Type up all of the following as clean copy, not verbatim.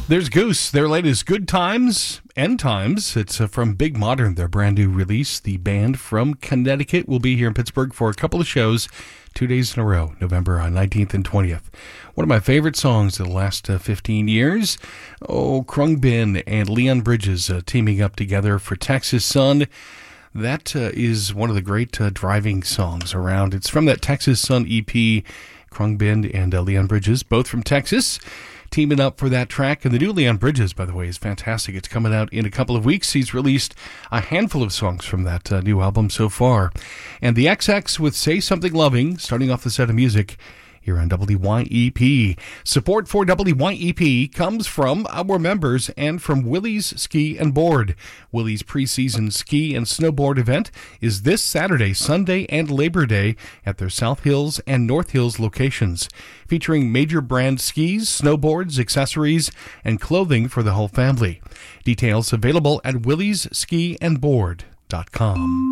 There's Goose, their latest Good Times, End Times. It's from Big Modern, their brand new release. The band from Connecticut will be here in Pittsburgh for a couple of shows, 2 days in a row, November 19th and 20th. One of my favorite songs of the last 15 years. Khruangbin and Leon Bridges teaming up together for Texas Sun. That is one of the great driving songs around. It's from that Texas Sun EP, Khruangbin and Leon Bridges, both from Texas, teaming up for that track. And the new Leon Bridges, by the way, is fantastic. It's coming out in a couple of weeks. He's released a handful of songs from that new album so far. And the XX with Say Something Loving, starting off the set of music here on WYEP. Support for WYEP comes from our members and from Willys Ski and Board. Willys preseason ski and snowboard event is this Saturday, Sunday, and Labor Day at their South Hills and North Hills locations, featuring major brand skis, snowboards, accessories, and clothing for the whole family. Details available at willysskiandboard.com.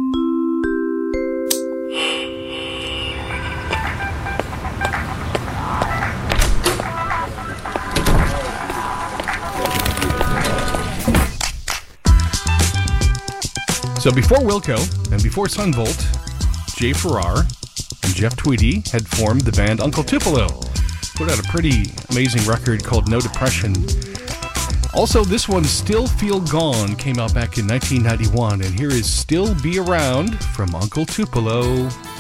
So before Wilco and before Sunvolt, Jay Farrar and Jeff Tweedy had formed the band Uncle Tupelo. Put out a pretty amazing record called No Depression. Also, this one, Still Feel Gone, came out back in 1991, and here is Still Be Around from Uncle Tupelo.